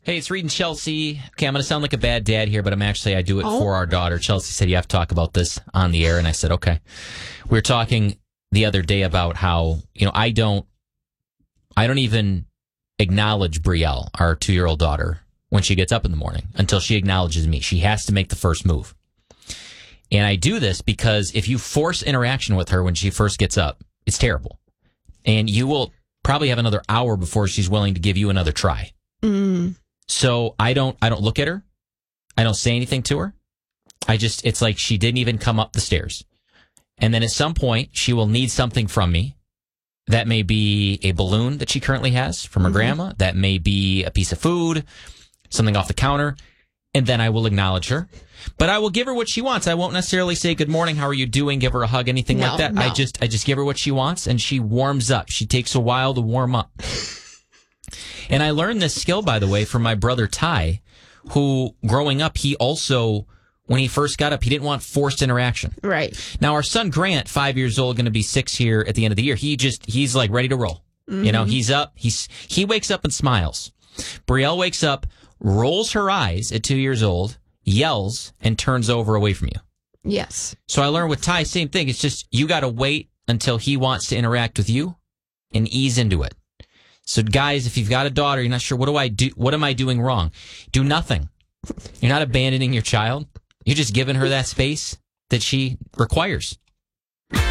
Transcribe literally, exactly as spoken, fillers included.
Hey, it's Reed and Chelsea. Okay, I'm going to sound like a bad dad here, but I'm actually, I do it Oh. for our daughter. Chelsea said, you have to talk about this on the air. And I said, okay. We were talking the other day about how, you know, I don't, I don't even acknowledge Brielle, our two-year-old daughter, when she gets up in the morning until she acknowledges me. She has to make the first move. And I do this because if you force interaction with her when she first gets up, it's terrible. And you will probably have another hour before she's willing to give you another try. Mm. So I don't I don't look at her. I don't say anything to her. I just, it's like she didn't even come up the stairs. And then at some point, she will need something from me. That may be a balloon that she currently has from her Mm-hmm. grandma. That may be a piece of food, something off the counter. And then I will acknowledge her. But I will give her what she wants. I won't necessarily say, good morning, how are you doing? Give her a hug, anything No, like that. no. I just I just give her what she wants, and she warms up. She takes a while to warm up. And I learned this skill, by the way, from my brother Ty, who, growing up, he also, when he first got up, he didn't want forced interaction. Right. Now, our son Grant, five years old, going to be six here at the end of the year, he just, he's like ready to roll. Mm-hmm. You know, he's up, he's he wakes up and smiles. Brielle wakes up, rolls her eyes at two years old, yells, and turns over away from you. Yes. So I learned with Ty, same thing. It's just, you got to wait until he wants to interact with you and ease into it. So guys, if you've got a daughter, you're not sure, what do I do? What am I doing wrong? Do nothing. You're not abandoning your child. You're just giving her that space that she requires.